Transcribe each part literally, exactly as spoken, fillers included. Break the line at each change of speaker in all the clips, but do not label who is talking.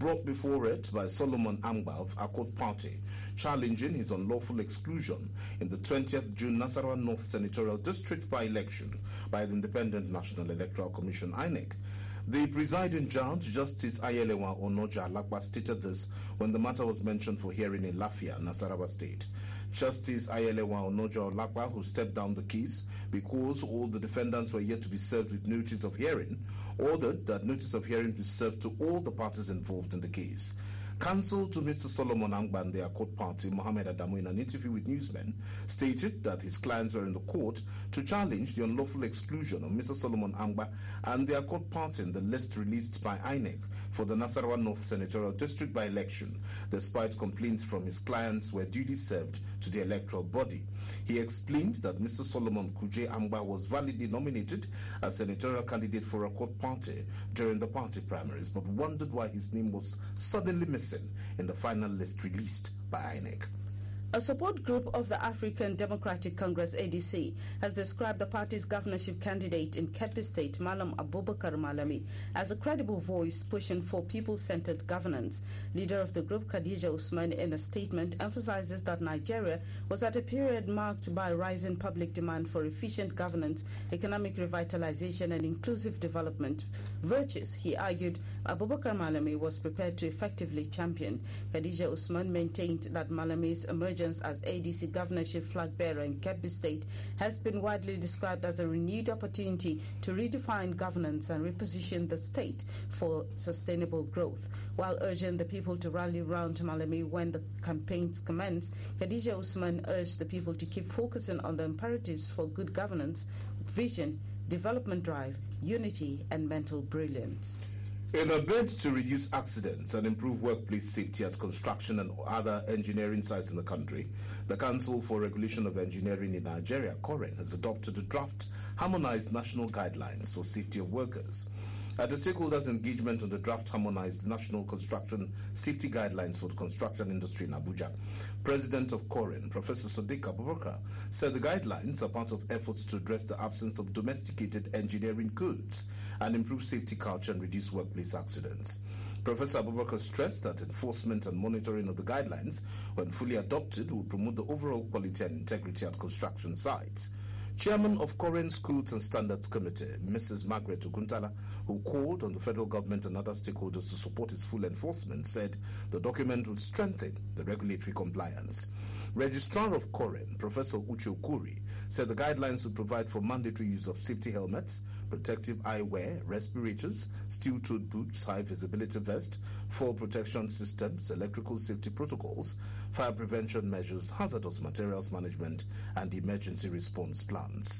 brought before it by Solomon Amba of Accord Party, challenging his unlawful exclusion in the twentieth of June Nasarawa North Senatorial District by-election by the Independent National Electoral Commission, I N E C. The presiding judge, Justice Ayelewa Onoja Alakwa, stated this when the matter was mentioned for hearing in Lafia, Nasarawa State. Justice Ayelewa Onoja Alakwa, who stepped down the case because all the defendants were yet to be served with notice of hearing, ordered that notice of hearing be served to all the parties involved in the case. Counsel to Mister Solomon Amba and the Accord Party, Mohammed Adamu, in an interview with newsmen, stated that his clients were in the court to challenge the unlawful exclusion of Mister Solomon Amba and the Accord Party in the list released by I N E C for the Nasarawa North Senatorial District by-election, despite complaints from his clients were duly served to the electoral body. He explained that Mister Solomon Kuje Amba was validly nominated as senatorial candidate for Accord Party during the party primaries, but wondered why his name was suddenly missing in the final list released by I N E C.
A support group of the African Democratic Congress, A D C, has described the party's governorship candidate in Kebbi State, Malam Abubakar Malami, as a credible voice pushing for people-centered governance. Leader of the group, Khadija Usman, in a statement, emphasizes that Nigeria was at a period marked by rising public demand for efficient governance, economic revitalization, and inclusive development. Virtues, he argued, Abubakar Malami was prepared to effectively champion. Khadija Usman maintained that Malami's emergence as A D C governorship flag bearer in Kebbi State has been widely described as a renewed opportunity to redefine governance and reposition the state for sustainable growth. While urging the people to rally round Malami when the campaigns commence, Khadija Usman urged the people to keep focusing on the imperatives for good governance, vision, development drive, unity, and mental brilliance.
In a bid to reduce accidents and improve workplace safety at construction and other engineering sites in the country, the Council for Regulation of Engineering in Nigeria, COREN, has adopted a draft harmonized national guidelines for safety of workers. At the stakeholders' engagement on the draft harmonized national construction safety guidelines for the construction industry in Abuja, President of COREN, Professor Sadiq Abubakar, said the guidelines are part of efforts to address the absence of domesticated engineering codes and improve safety culture and reduce workplace accidents. Professor Abubakar stressed that enforcement and monitoring of the guidelines, when fully adopted, will promote the overall quality and integrity at construction sites. Chairman of COREN Schools and Standards Committee, Missus Margaret Oguntala, who called on the federal government and other stakeholders to support its full enforcement, said the document will strengthen the regulatory compliance. Registrar of COREN, Professor Uche Okuri, said the guidelines will provide for mandatory use of safety helmets, protective eyewear, respirators, steel-toed boots, high-visibility vest, fall protection systems, electrical safety protocols, fire prevention measures, hazardous materials management, and emergency response plans.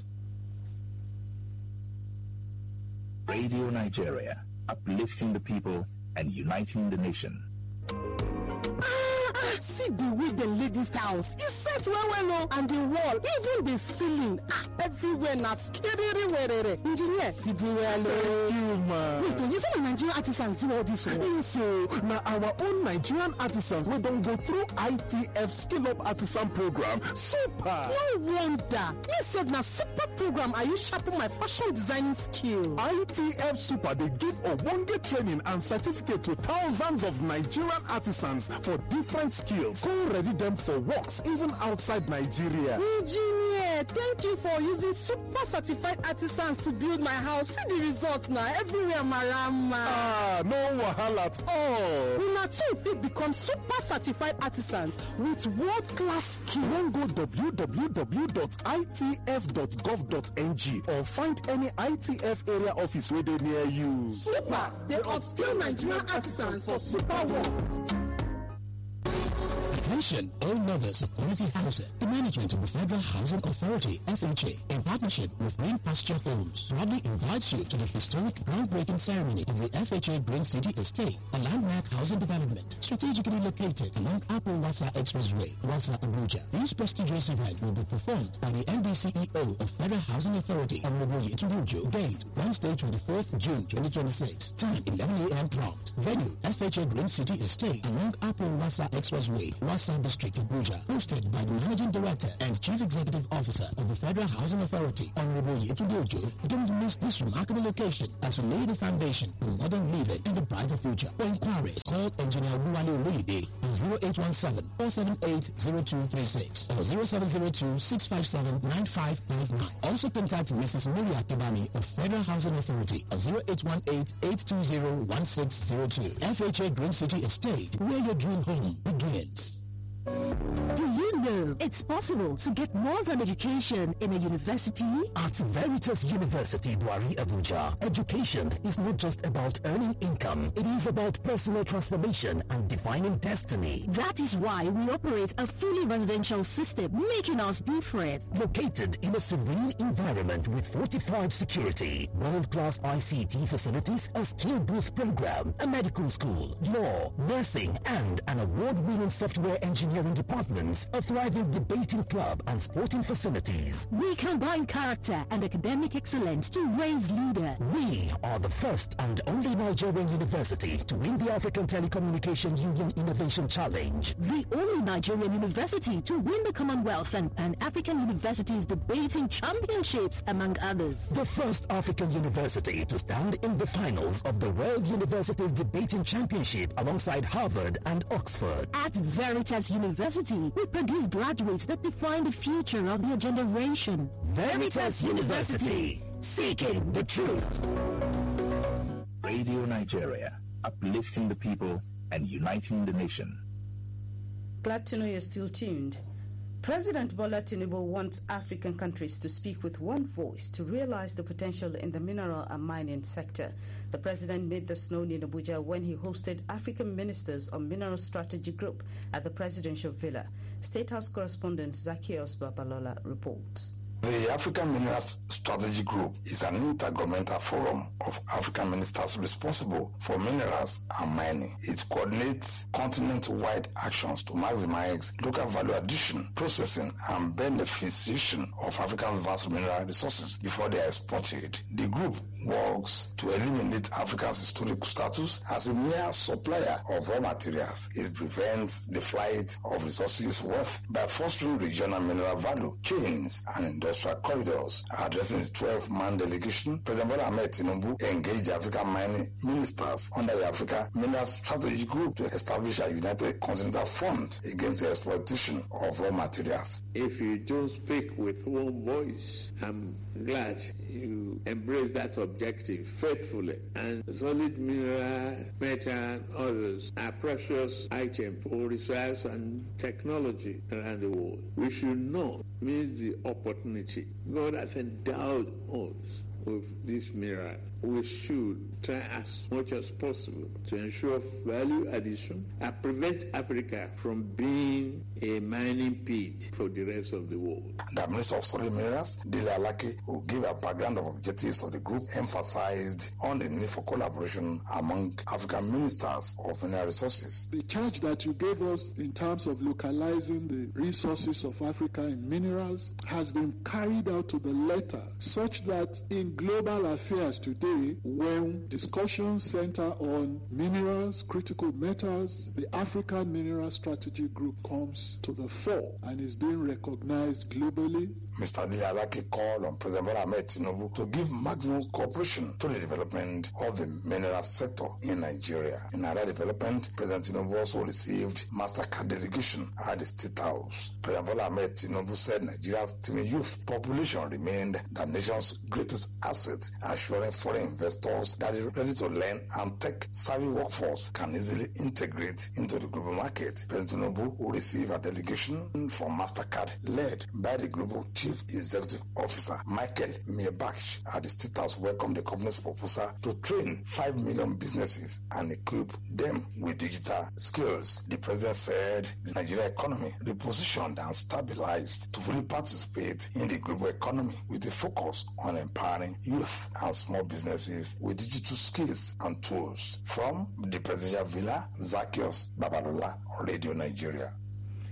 Radio Nigeria, uplifting the people and uniting the nation.
See the way the lady's house is set well well oh, and the wall, even the ceiling, ah, everywhere na skiriri werere. Engineer, you do well oh.
Thank you, ma.
Wait, oh, you say the Nigerian artisans do all this work?
Yes, so now our own Nigerian artisans we don't go through I T F Skill Up Artisan Program. Super.
No wonder. You said na super program are you sharpen my fashion designing skill?
I T F Super, they give a one-day training and certificate to thousands of Nigerian artisans for different skills. Go ready them for works even outside Nigeria.
Engineer, thank you for using super certified artisans to build my house. See the results now everywhere, Marama.
Ah, no wahala at all.
Una too fit become super certified artisans with world-class skills.
Then go w w w dot I T F dot gov dot n g or find any I T F area office where they near you.
Super, they upskill Nigerian artisans for super work.
Attention, all lovers of quality housing. The management of the Federal Housing Authority, F H A, in partnership with Green Pasture Homes, proudly invites you to the historic groundbreaking ceremony of the F H A Green City Estate, a landmark housing development strategically located along Apple Wasa Expressway, Wasa, Abuja. This prestigious event will be performed by the N D C E O of Federal Housing Authority, Honorable Yeturujo. Date, Wednesday, twenty-fourth June twenty twenty-six. Time, eleven a m prompt. Venue, F H A Green City Estate, along Apple Wasa Expressway, Wasa, South District, Abuja, hosted by the Managing Director and Chief Executive Officer of the Federal Housing Authority, Honorable Yetunde Ojo. Don't miss this remarkable occasion as we lay the foundation for modern living and a brighter future. For inquiries, call Engineer Oluwale Oluyede on zero eight one seven, four seven eight, zero two three six or zero seven zero two, six five seven, nine five nine nine. Also contact Missus Maria Kibami of Federal Housing Authority at zero eight one eight, eight two zero, one six zero two. F H A Green City Estate, where your dream home begins.
Do you know it's possible to get more than education in a university?
At Veritas University, Buari, Abuja, education is not just about earning income. It is about personal transformation and defining destiny.
That is why we operate a fully residential system, making us different.
Located in a serene environment with fortified security, world-class I C T facilities, a skill boost program, a medical school, law, nursing, and an award-winning software engineering departments, a thriving debating club, and sporting facilities.
We combine character and academic excellence to raise leaders.
We are the first and only Nigerian university to win the African Telecommunication Union Innovation Challenge.
The only Nigerian university to win the Commonwealth and Pan-African Universities Debating Championships, among others.
The first African university to stand in the finals of the World Universities Debating Championship alongside Harvard and Oxford.
At Veritas University, we produce graduates that define the future of their generation.
Veritas University, seeking the truth.
Radio Nigeria, uplifting the people and uniting the nation.
Glad to know you're still tuned. President Bola Tinubu wants African countries to speak with one voice to realize the potential in the mineral and mining sector. The president made this known in Abuja when he hosted African Ministers on Mineral Strategy Group at the Presidential Villa. State House correspondent Zacchaeus Babalola reports.
The African Minerals Strategy Group is an intergovernmental forum of African ministers responsible for minerals and mining. It coordinates continent-wide actions to maximize local value addition, processing, and beneficiation of Africa's vast mineral resources before they are exported. The group works to eliminate Africa's historic status as a mere supplier of raw materials. It prevents the flight of resources worth by fostering regional mineral value chains and industrial corridors. Addressing the twelve-man delegation, President Bola Ahmed Tinubu engaged the African mining ministers under the Africa Minerals Strategy Group to establish a united continental front against the exploitation of raw materials.
If you don't speak with one voice, I'm glad you embrace that objective faithfully. And solid mineral, metal, and others are precious items for research and technology around the world. We should not miss the opportunity. God has endowed us with this mineral. We should try as much as possible to ensure value addition and prevent Africa from being a mining pit for the rest of the world.
The Minister of Solid Minerals, Dele Alake, who gave a background of objectives of the group, emphasized on the need for collaboration among African ministers of mineral resources.
The charge that you gave us in terms of localizing the resources of Africa in minerals has been carried out to the letter, such that in global affairs today, when discussions center on minerals, critical metals, the African Mineral Strategy Group comes to the fore and is being recognized globally.
Mister Dele Alake called on President Bola Ahmed Tinubu to give maximum cooperation to the development of the mineral sector in Nigeria. In another development, President Tinubu also received MasterCard delegation at the State House. President Bola Ahmed Tinubu said Nigeria's teen youth population remained the nation's greatest asset, assuring foreign investors that the ready to learn and tech-savvy workforce can easily integrate into the global market. President Tinubu will receive a delegation from MasterCard led by the global Chief Executive Officer Michael Miebach at the State House welcomed the company's proposal to train five million businesses and equip them with digital skills. The president said the Nigerian economy repositioned and stabilized to fully participate in the global economy with a focus on empowering youth and small businesses with digital skills and tools. From the Presidential Villa, Zacchaeus Babalola, Radio Nigeria.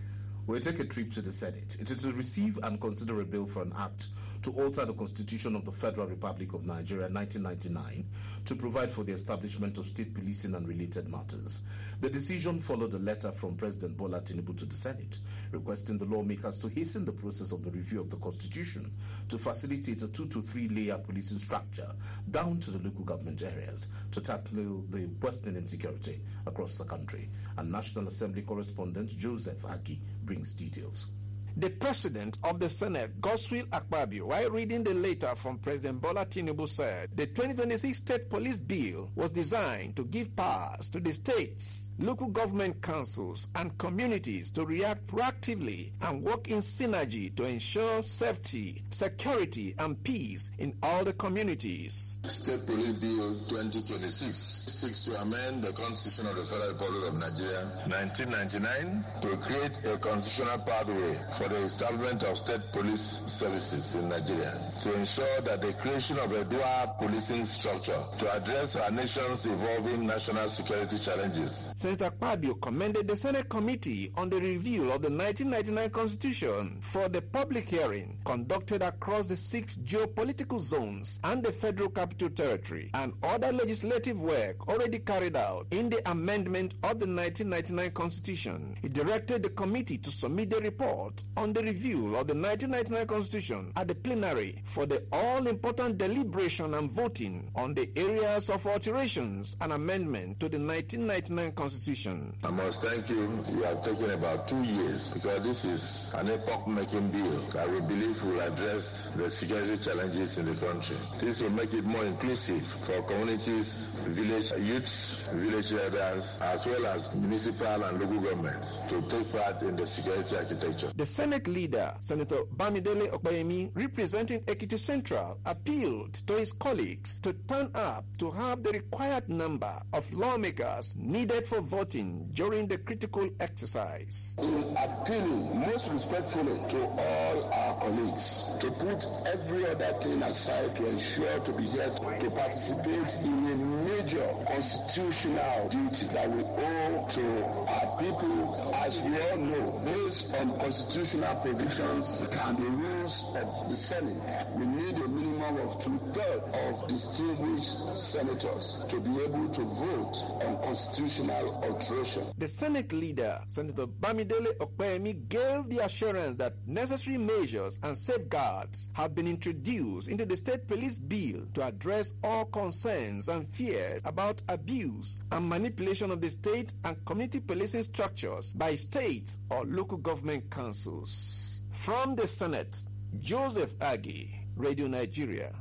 We take a trip to the Senate. It is to receive and consider a bill for an act to alter the Constitution of the Federal Republic of Nigeria nineteen ninety-nine to provide for the establishment of state policing and related matters. The decision followed a letter from President Bola Tinubu to the Senate requesting the lawmakers to hasten the process of the review of the Constitution to facilitate a two to three layer policing structure down to the local government areas to tackle the worsening insecurity across the country. And National Assembly correspondent Joseph Aki brings details.
The President of the Senate, Godswill Akpabio, while reading the letter from President Bola Tinubu, said the twenty twenty-six State Police Bill was designed to give powers to the states, local government councils, and communities to react proactively and work in synergy to ensure safety, security, and peace in all the communities.
State Police Bill twenty twenty-six seeks to amend the Constitution of the Federal Republic of Nigeria nineteen ninety-nine to create a constitutional pathway for the establishment of state police services in Nigeria to ensure that the creation of a dual policing structure to address our nation's evolving national security challenges.
Senator Akpabio commended the Senate Committee on the Review of the nineteen ninety-nine Constitution for the public hearing conducted across the six geopolitical zones and the Federal Capital Territory and other legislative work already carried out in the amendment of the nineteen ninety-nine Constitution. He directed the committee to submit the report on the review of the nineteen ninety-nine Constitution at the plenary for the all-important deliberation and voting on the areas of alterations and amendment to the nineteen ninety-nine Constitution.
I must thank you. You have taken about two years because this is an epoch-making bill that we believe will address the security challenges in the country. This will make it more inclusive for communities, village youths, village elders, as well as municipal and local governments to take part in the security architecture.
The Senate leader, Senator Bamidele Okpeyemi, representing Ekiti Central, appealed to his colleagues to turn up to have the required number of lawmakers needed for voting during the critical exercise.
In appealing most respectfully to all our colleagues to put every other thing aside to ensure to be here to participate in a major constitutional duty that we owe to our people. As we all know, based on constitutional provisions and the rules of the Senate, we need a minimum of two-thirds of distinguished senators to be able to vote on constitutional alteration.
The Senate leader, Senator Bamidele Okpeyemi, gave the assurance that necessary measures and safeguards have been introduced into the State Police Bill to address all concerns and fears about abuse and manipulation of the state and community policing structures by states or local government councils. From the Senate, Joseph Agi, Radio Nigeria.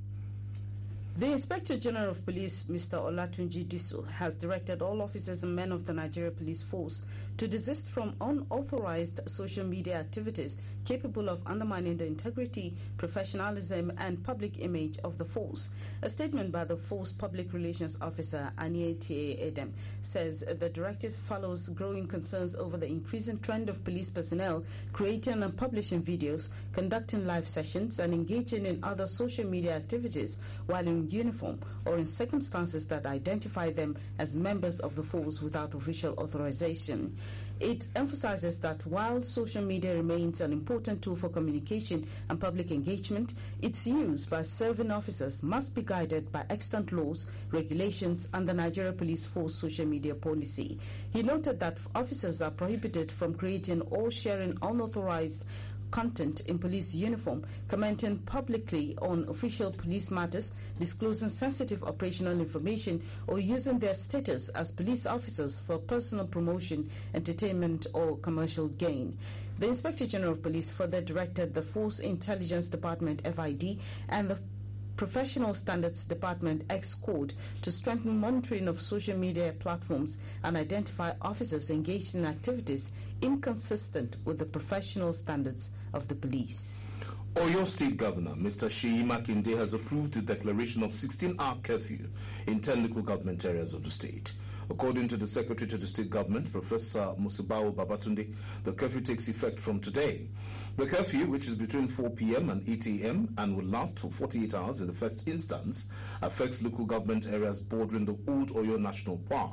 The Inspector General of Police, Mister Olatunji Diso, has directed all officers and men of the Nigeria Police Force to desist from unauthorized social media activities capable of undermining the integrity, professionalism, and public image of the force. A statement by the Force Public Relations Officer, Anie T A Edem, says the directive follows growing concerns over the increasing trend of police personnel creating and publishing videos, conducting live sessions, and engaging in other social media activities while in uniform or in circumstances that identify them as members of the force without official authorization. It emphasizes that while social media remains an important tool for communication and public engagement, its use by serving officers must be guided by extant laws, regulations, and the Nigeria Police Force social media policy. He noted that officers are prohibited from creating or sharing unauthorized content in police uniform, commenting publicly on official police matters, disclosing sensitive operational information, or using their status as police officers for personal promotion, entertainment, or commercial gain. The Inspector General of Police further directed the Force Intelligence Department F I D and the Professional Standards Department X-Code to strengthen monitoring of social media platforms and identify officers engaged in activities inconsistent with the professional standards of the police.
Oyo State Governor Mister Seyi Makinde has approved the declaration of sixteen hour curfew in ten local government areas of the state. According to the Secretary to the State Government, Professor Musibao Babatunde, the curfew takes effect from today. The curfew, which is between four p m and eight a m and will last for forty-eight hours in the first instance, affects local government areas bordering the Old Oyo National Park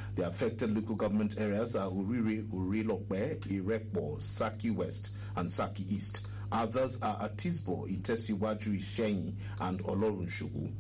The affected local government areas are Uriri, Urilokbe, Irekbo, Saki West, and Saki East. Others are Atisbo, Itesiwaju, Ishenyi, and Olorunshugu.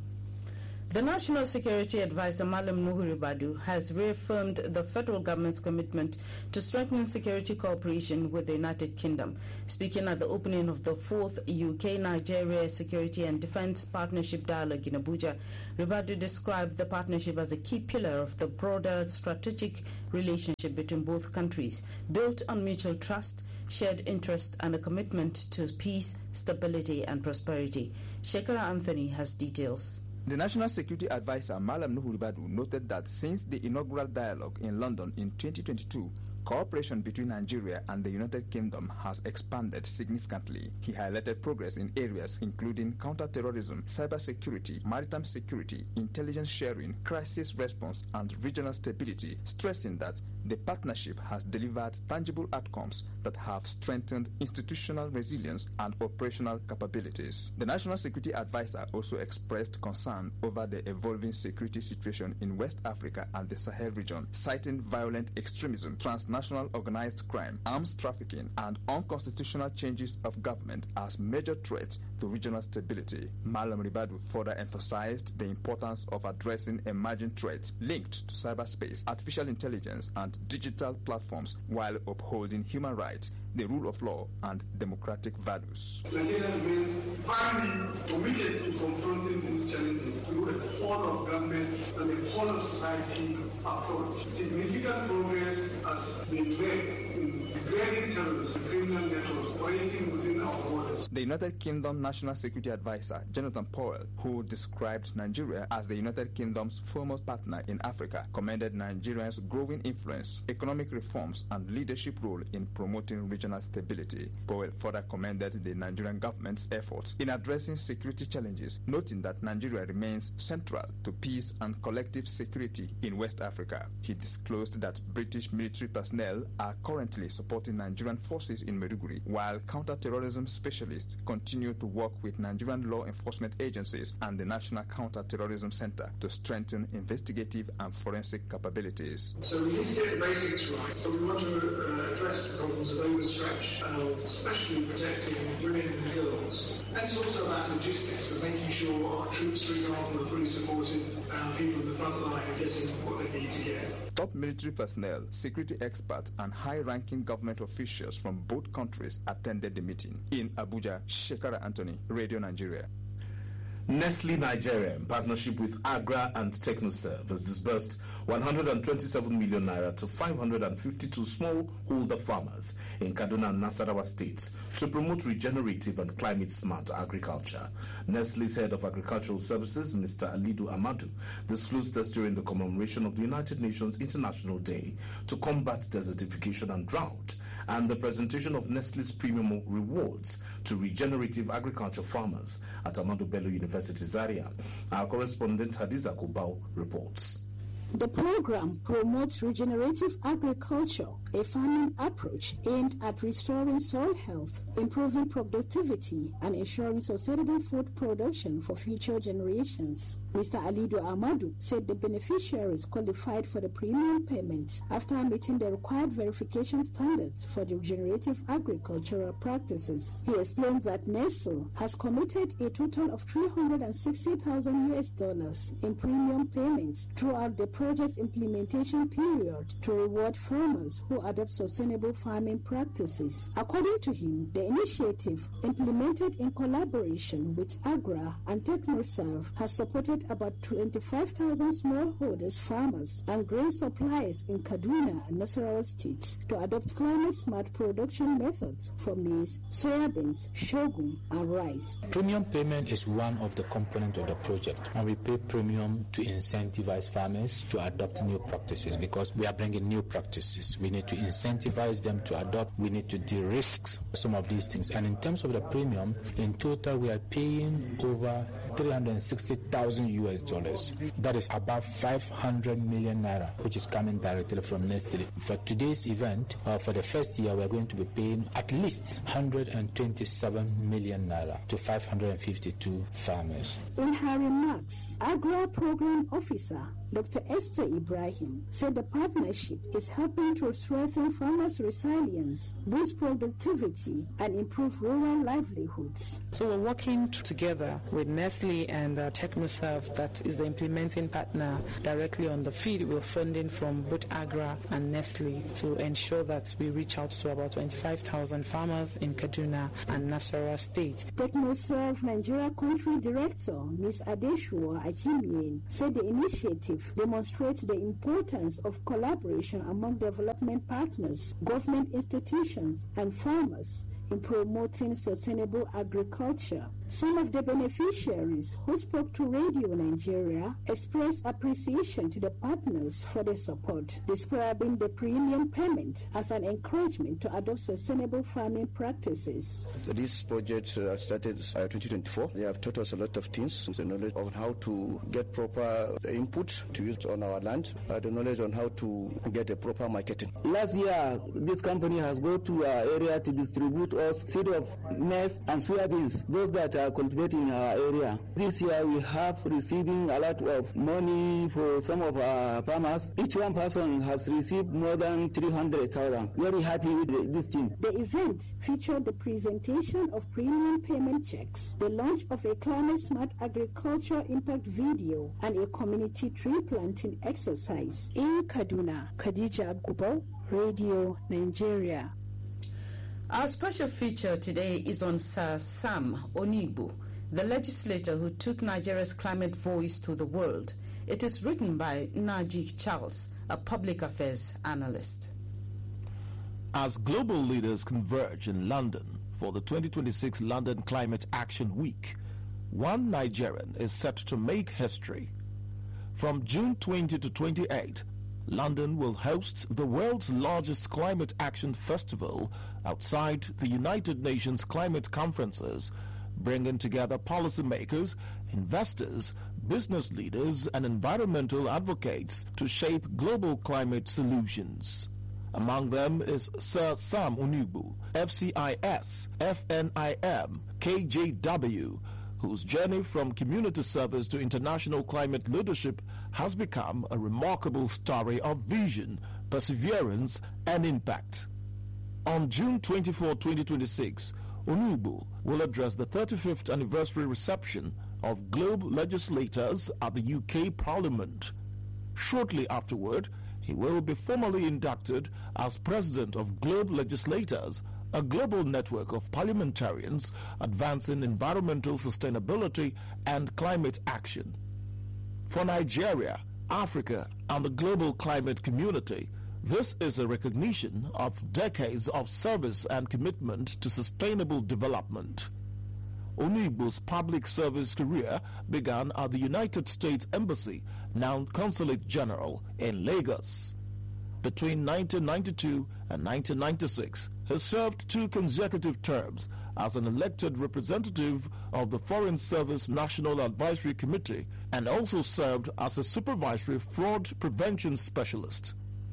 The National Security Advisor Malam Nuhu Ribadu has reaffirmed the federal government's commitment to strengthen security cooperation with the United Kingdom. Speaking at the opening of the fourth U K-Nigeria Security and Defence Partnership Dialogue in Abuja, Ribadu described the partnership as a key pillar of the broader strategic relationship between both countries, built on mutual trust, shared interest, and a commitment to peace, stability, and prosperity. Shekara Anthony has details.
The National Security Advisor Malam Nuhu Ribadu noted that since the inaugural dialogue in London in twenty twenty-two, cooperation between Nigeria and the United Kingdom has expanded significantly. He highlighted progress in areas including counter-terrorism, cybersecurity, maritime security, intelligence sharing, crisis response, and regional stability, stressing that the partnership has delivered tangible outcomes that have strengthened institutional resilience and operational capabilities. The National Security Advisor also expressed concern over the evolving security situation in West Africa and the Sahel region, citing violent extremism, transnational organized crime, arms trafficking, and unconstitutional changes of government as major threats to regional stability. Malam Ribadu further emphasized the importance of addressing emerging threats linked to cyberspace, artificial intelligence, and digital platforms while upholding human rights, the rule of law, and democratic values.
Nigeria remains firmly committed to confronting these challenges through a whole of government and a whole of society approach. Significant progress has been made in degrading terrorists and criminal networks operating within our borders.
The United Kingdom National Security Advisor, Jonathan Powell, who described Nigeria as the United Kingdom's foremost partner in Africa, commended Nigeria's growing influence, economic reforms, and leadership role in promoting regional stability. Powell further commended the Nigerian government's efforts in addressing security challenges, noting that Nigeria remains central to peace and collective security in West Africa. He disclosed that British military personnel are currently supporting Nigerian forces in Maiduguri, while counter-terrorism specialists continue to work with Nigerian law enforcement agencies and the National Counter-Terrorism Center to strengthen investigative and forensic capabilities.
So we need to get the basics right, but we want to uh, address the problems of overstretch, uh, especially protecting women and girls. And it's also about logistics and making sure our troops, for example, are fully supported and people in the front line are getting what they need to get.
Top military personnel, security experts, and high-ranking government officials from both countries attended the meeting. In Abuja, Shekara Anthony, Radio Nigeria.
Nestle Nigeria, in partnership with Agra and TechnoServe, has disbursed one hundred twenty-seven million naira to five hundred fifty-two smallholder farmers in Kaduna and Nasarawa states to promote regenerative and climate-smart agriculture. Nestle's head of agricultural services, Mister Alidu Amadu, disclosed this during the commemoration of the United Nations International Day to combat desertification and drought, and the presentation of Nestle's premium rewards to regenerative agriculture farmers at Ahmadu Bello University, Zaria. Our correspondent Hadiza Kubau reports.
The program promotes regenerative agriculture, a farming approach aimed at restoring soil health, improving productivity, and ensuring sustainable food production for future generations. Mister Alidu Amadu said the beneficiaries qualified for the premium payment after meeting the required verification standards for the regenerative agricultural practices. He explained that Nestle has committed a total of three hundred sixty thousand U S dollars in premium payments throughout the project's implementation period to reward farmers who adopt sustainable farming practices. According to him, the initiative, implemented in collaboration with Agra and TechnoServe, has supported about twenty-five thousand smallholders farmers and grain suppliers in Kaduna and Nasarawa states to adopt climate-smart production methods for maize, soybeans, sorghum, and rice.
Premium payment is one of the components of the project, and we pay premium to incentivize farmers to adopt new practices because we are bringing new practices. We need to incentivize them to adopt. We need to de-risk some of these things. And in terms of the premium, in total we are paying over three hundred sixty thousand U S dollars. That is about five hundred million naira, which is coming directly from Nestle. For today's event, uh, for the first year, we are going to be paying at least one hundred twenty-seven million naira to five hundred fifty-two farmers.
In her remarks, Agra Program Officer Doctor Esther Ibrahim, said the partnership is helping to strengthen farmers' resilience, boost productivity, and improve rural livelihoods.
So we're working together with Nestle and uh, TechnoServe, that is the implementing partner, directly on the field with funding from both Agra and Nestle to ensure that we reach out to about twenty-five thousand farmers in Kaduna and Nasarawa State.
TechnoServe Nigeria Country Director, Miz Adeshua Achimien, said the initiative demonstrates the importance of collaboration among development partners, government institutions, and farmers in promoting sustainable agriculture. Some of the beneficiaries who spoke to Radio Nigeria expressed appreciation to the partners for their support, describing the premium payment as an encouragement to adopt sustainable farming practices.
This project uh, started uh, twenty twenty-four. They have taught us a lot of things, the knowledge on how to get proper input to use on our land, uh, the knowledge on how to get a proper marketing.
Last year, this company has gone to our area to distribute us seed of maize and soybeans, those that are cultivating in our area. This year we have receiving a lot of money for some of our farmers. Each one person has received more than three hundred thousand. Very happy with this team.
The event featured the presentation of premium payment checks, the launch of a climate smart agriculture impact video, and a community tree planting exercise. In Kaduna, Khadija Abgubo, Radio Nigeria.
Our special feature today is on Sir Sam Onigbo, the legislator who took Nigeria's climate voice to the world. It is written by Najik Charles, a public affairs analyst.
As global leaders converge in London for the twenty twenty-six London Climate Action Week, one Nigerian is set to make history. From June twentieth to twenty-eighth, London will host the world's largest climate action festival outside the United Nations climate conferences, bringing together policymakers, investors, business leaders, and environmental advocates to shape global climate solutions. Among them is Sir Sam Onigbo, F C I S, F N I M, K J W, whose journey from community service to international climate leadership has become a remarkable story of vision, perseverance, and impact. On June twenty-fourth, twenty twenty-six, Onigbo will address the thirty-fifth anniversary reception of Globe legislators at the U K Parliament. Shortly afterward, he will be formally inducted as President of Globe Legislators, a global network of parliamentarians advancing environmental sustainability and climate action. For Nigeria, Africa, and the global climate community, this is a recognition of decades of service and commitment to sustainable development. Onigbo's public service career began at the United States Embassy, now Consulate General, in Lagos. Between nineteen ninety-two and nineteen ninety-six, he served two consecutive terms as an elected representative of the Foreign Service National Advisory Committee and also served as a supervisory fraud prevention specialist.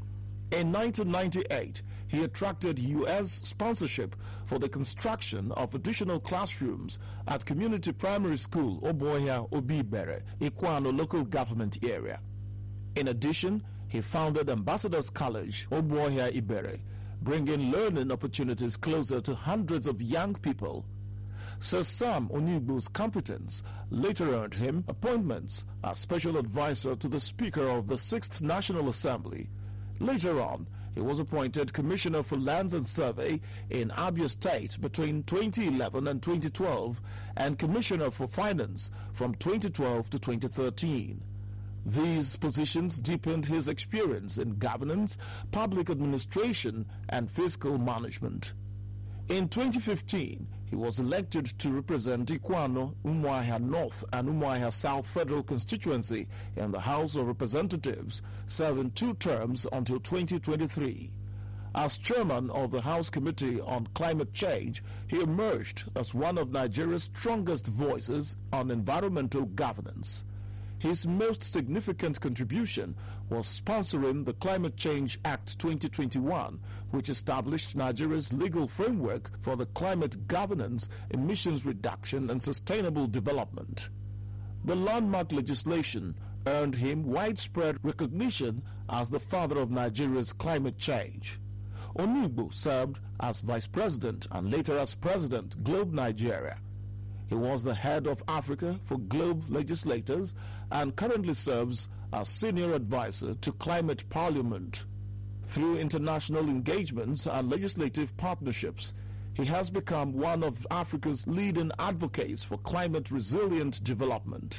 In nineteen ninety-eight, he attracted U S sponsorship for the construction of additional classrooms at Community Primary School Oboya Obibere, Ikwano local government area. In addition, he founded Ambassadors College Oboya Ibere, bringing learning opportunities closer to hundreds of young people. Sir Sam Onigbo's competence later earned him appointments as special advisor to the Speaker of the Sixth National Assembly. Later on, he was appointed Commissioner for Lands and Survey in Abia State between twenty eleven and twenty twelve and Commissioner for Finance from twenty twelve to twenty thirteen. These positions deepened his experience in governance, public administration, and fiscal management. In twenty fifteen, he was elected to represent Ikwano, Umuahia North and Umuahia South Federal Constituency in the House of Representatives, serving two terms until twenty twenty-three. As chairman of the House Committee on Climate Change, he emerged as one of Nigeria's strongest voices on environmental governance. His most significant contribution was sponsoring the Climate Change Act twenty twenty-one, which established Nigeria's legal framework for the climate governance, emissions reduction, and sustainable development. The landmark legislation
earned him widespread recognition as the father of Nigeria's climate change. Onigbo served as vice president and later as president, Globe Nigeria. He was the head of Africa for Globe legislators and currently serves as senior advisor to Climate Parliament. Through international engagements and legislative partnerships, he has become one of Africa's leading advocates for climate-resilient development.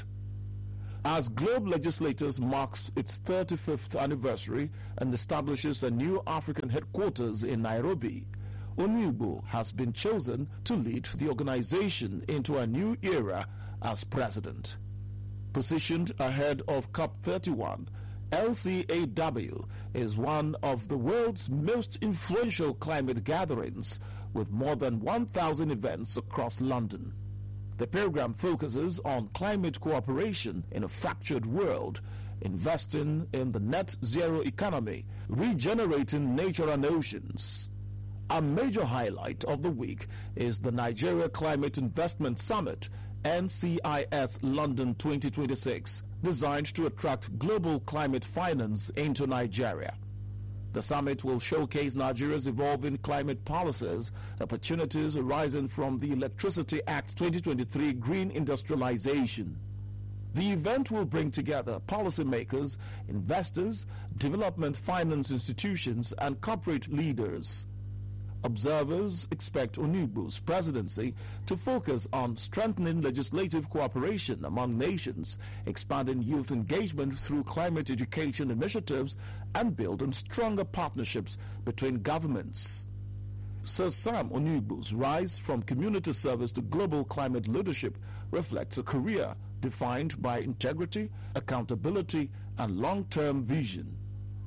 As Globe Legislators marks its thirty-fifth anniversary and establishes a new African headquarters in Nairobi, Onigbo has been chosen to lead the organization into a new era as president. Positioned ahead of COP thirty-one, L C A W is one of the world's most influential climate gatherings, with more than one thousand events across London. The program focuses on climate cooperation in a fractured world, investing in the net zero economy, regenerating nature and oceans. A major highlight of the week is the Nigeria Climate Investment Summit, N C I S London twenty twenty-six, designed to attract global climate finance into Nigeria. The summit will showcase Nigeria's evolving climate policies, opportunities arising from the Electricity Act twenty twenty-three green industrialization. The event will bring together policymakers, investors, development finance institutions, and corporate leaders. Observers expect Onigbo's presidency to focus on strengthening legislative cooperation among nations, expanding youth engagement through climate education initiatives, and building stronger partnerships between governments. Sir Sam Onigbo's rise from community service to global climate leadership reflects a career defined by integrity, accountability, and long-term vision.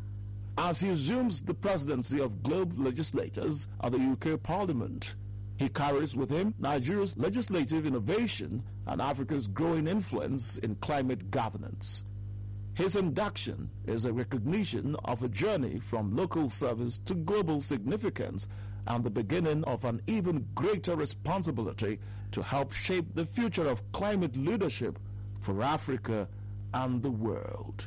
As he assumes the presidency of Globe Legislators at the U K Parliament, he carries with him Nigeria's legislative innovation and Africa's growing influence in climate governance. His induction is a recognition of a journey from local service to global significance and the beginning of an even greater responsibility to help shape the future of climate leadership for Africa and the world.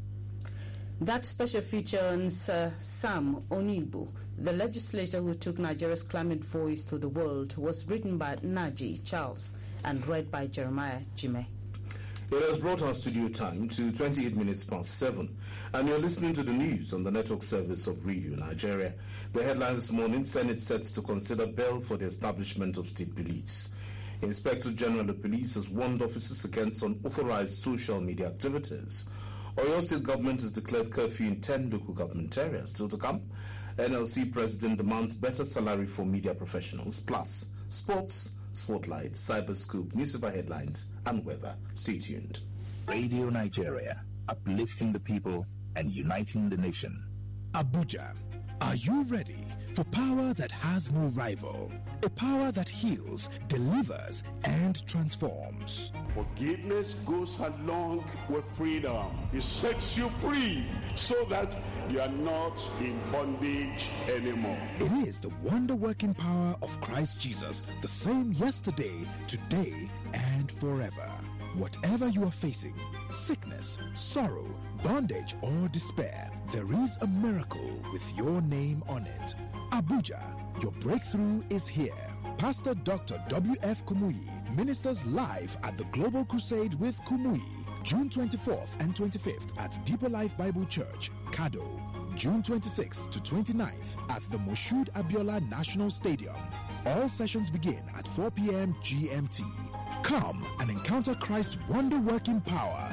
That special feature on Sir Sam Onigbo, the legislator who took Nigeria's climate voice to the world, was written by Naji Charles and read by Jeremiah Jime.
It has brought our studio time to twenty-eight minutes past seven, and you're listening to the news on the network service of Radio Nigeria. The headline this morning: Senate sets to consider bail for the establishment of state police. Inspector General of Police has warned officers against unauthorized social media activities. Oyo State government has declared curfew in ten local government areas. Still to come, N L C president demands better salary for media professionals, plus sports, spotlight, cyber scoop, newspaper headlines, and weather. Stay tuned.
Radio Nigeria, uplifting the people and uniting the nation.
Abuja, are you ready for power that has no rival? A power that heals, delivers, and transforms.
Forgiveness goes along with freedom. It sets you free so that you are not in bondage anymore.
It is the wonder-working power of Christ Jesus, the same yesterday, today, and forever. Whatever you are facing, sickness, sorrow, bondage, or despair, there is a miracle with your name on it. Abuja, your breakthrough is here. Pastor Doctor W F Kumuyi ministers live at the Global Crusade with Kumuyi, June twenty-fourth and twenty-fifth at Deeper Life Bible Church, Kado, June twenty-sixth to twenty-ninth at the Moshood Abiola National Stadium. All sessions begin at four p m G M T. Come and encounter Christ's wonder-working power.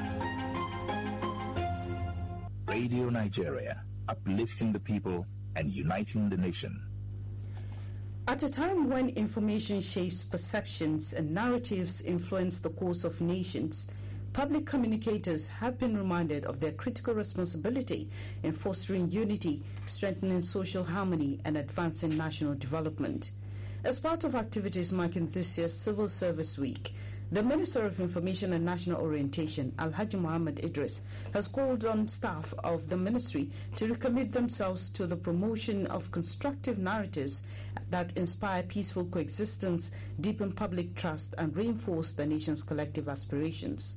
Radio Nigeria, uplifting the people and uniting the nation.
At a time when information shapes perceptions and narratives influence the course of nations, public communicators have been reminded of their critical responsibility in fostering unity, strengthening social harmony, and advancing national development. As part of activities marking this year's Civil Service Week, the Minister of Information and National Orientation, Alhaji Muhammad Idris, has called on staff of the ministry to recommit themselves to the promotion of constructive narratives that inspire peaceful coexistence, deepen public trust, and reinforce the nation's collective aspirations.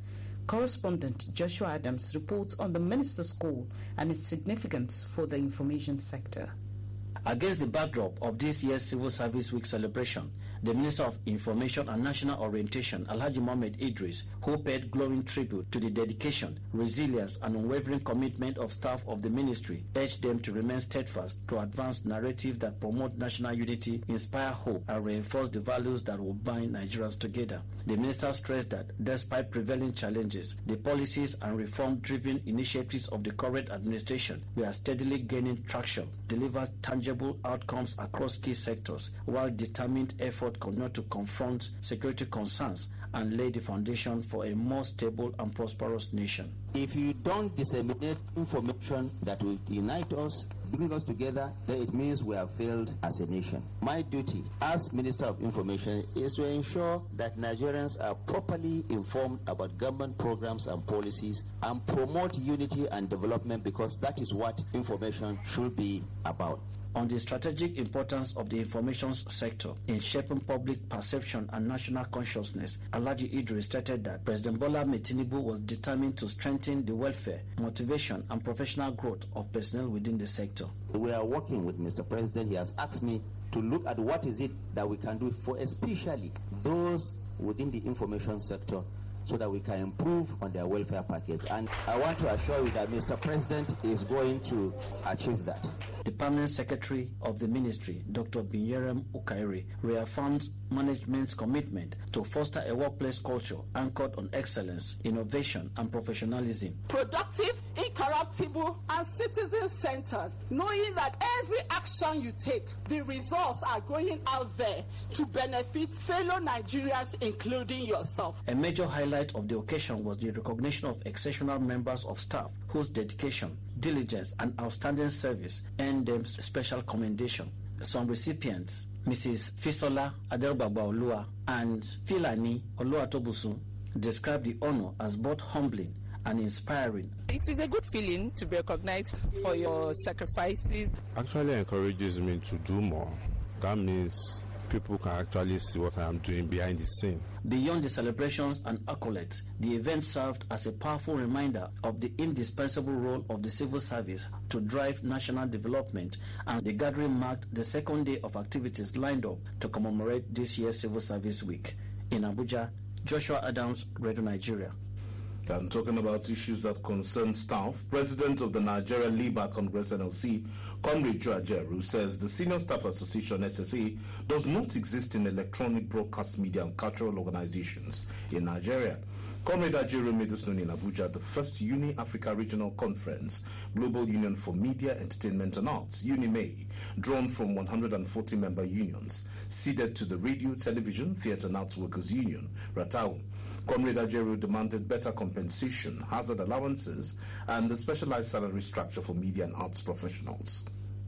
Correspondent Joshua Adams reports on the minister's call and its significance for the information sector.
Against the backdrop of this year's Civil Service Week celebration, the Minister of Information and National Orientation, Alhaji Mohammed Idris, who paid glowing tribute to the dedication, resilience, and unwavering commitment of staff of the ministry, urged them to remain steadfast to advance narratives that promote national unity, inspire hope, and reinforce the values that will bind Nigerians together. The minister stressed that despite prevailing challenges, the policies and reform-driven initiatives of the current administration were steadily gaining traction, deliver tangible outcomes across key sectors, while determined effort continued to confront security concerns and lay the foundation for a more stable and prosperous nation.
If you don't disseminate information that will unite us, bring us together, then it means we have failed as a nation. My duty as Minister of Information is to ensure that Nigerians are properly informed about government programs and policies and promote unity and development, because that is what information should be about.
On the strategic importance of the information sector in shaping public perception and national consciousness, Alhaji Idris stated that President Bola Ahmed Tinubu was determined to strengthen the welfare, motivation, and professional growth of personnel within the sector.
We are working with Mister President. He has asked me to look at what is it that we can do for especially those within the information sector, so that we can improve on their welfare package. And I want to assure you that Mister President is going to achieve that.
The Permanent Secretary of the Ministry, Doctor Binyerem Ukairi, reaffirms management's commitment to foster a workplace culture anchored on excellence, innovation, and professionalism.
Productive, incorruptible, and citizen-centered, knowing that every action you take, the results are going out there to benefit fellow Nigerians, including yourself.
A major highlight of the occasion was the recognition of exceptional members of staff whose dedication, diligence, and outstanding service earned them special commendation. Some recipients, Missus Fisola Adelbagbaolua and Filani Oluwatobusu, described the honor as both humbling and inspiring.
It is a good feeling to be recognized for your sacrifices.
Actually encourages me to do more. That means people can actually see what I am doing behind the scene.
Beyond the celebrations and accolades, the event served as a powerful reminder of the indispensable role of the civil service to drive national development, and the gathering marked the second day of activities lined up to commemorate this year's Civil Service Week. In Abuja, Joshua Adams, Radio Nigeria.
And talking about issues that concern staff, President of the Nigeria Labour Congress N L C, Comrade Joe Ajaero, says the Senior Staff Association S S A does not exist in electronic broadcast media and cultural organizations in Nigeria. Comrade Ajaero made this known in Abuja at the first Uni-Africa Regional Conference, Global Union for Media, Entertainment and Arts, UNIME, drawn from one hundred forty member unions, ceded to the Radio, Television, Theatre and Arts Workers Union, RATAU. Comrade Ajaero demanded better compensation, hazard allowances, and a specialized salary structure for media and arts professionals.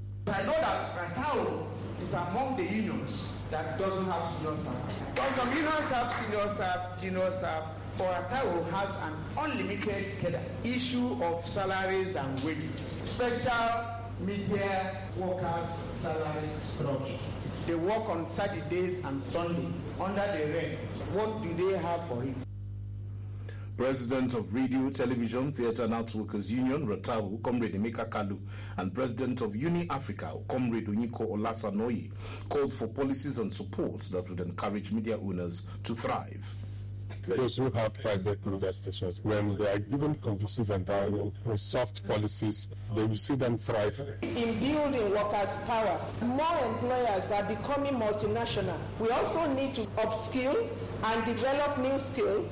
I know that RATAU is among the unions that doesn't have senior staff. But some unions have senior staff, junior staff, but RATAU has an unlimited issue of salaries and wages. Special media workers' salary structure. They work on Saturdays and Sundays under the rent. What do they have for it?
President of Radio, Television, Theatre and Arts Workers Union, RATAU, Comrade Emeka Kalu, and President of Uni-Africa, Comrade Onyiko Olasanoye, called for policies and supports that would encourage media owners to thrive.
Those who have private media stations, when they are given conducive environment with soft policies, they will see them thrive.
In building workers' power, more employers are becoming multinational. We also need to upskill and develop new skills.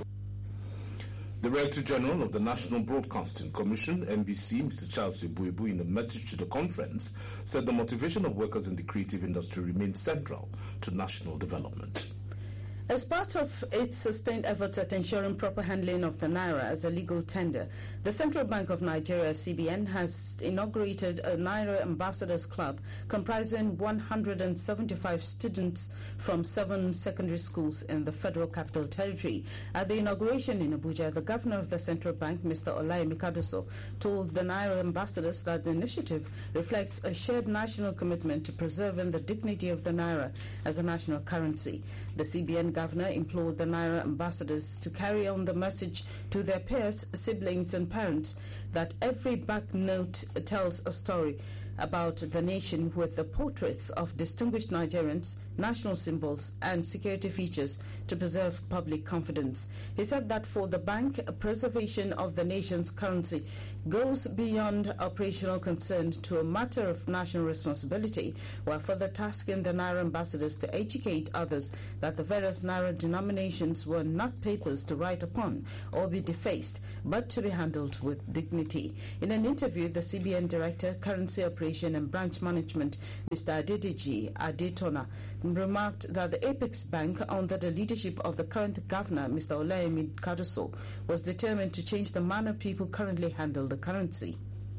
The Director General of the National Broadcasting Commission, N B C, Mister Charles Ebuebu, in a message to the conference, said the motivation of workers in the creative industry remains central to national development.
As part of its sustained efforts at ensuring proper handling of the Naira as a legal tender, the Central Bank of Nigeria, C B N, has inaugurated a Naira Ambassadors Club comprising one hundred seventy-five students from seven secondary schools in the Federal Capital Territory. At the inauguration in Abuja, the Governor of the Central Bank, Mister Olayemi Kadoso, told the Naira Ambassadors that the initiative reflects a shared national commitment to preserving the dignity of the Naira as a national currency. The C B N governor implored the Naira ambassadors to carry on the message to their peers, siblings and parents that every banknote tells a story about the nation, with the portraits of distinguished Nigerians, national symbols and security features to preserve public confidence. He said that for the bank, preservation of the nation's currency goes beyond operational concern to a matter of national responsibility, while further tasking the Naira ambassadors to educate others that the various Naira denominations were not papers to write upon or be defaced, but to be handled with dignity. In an interview, the C B N Director, Currency Operations and Branch Management, Mister Adedeji Adetona, remarked that the Apex Bank, under the leadership of the current governor, Mister Olayemi Kadoso, was determined to change the manner people currently handle the currency.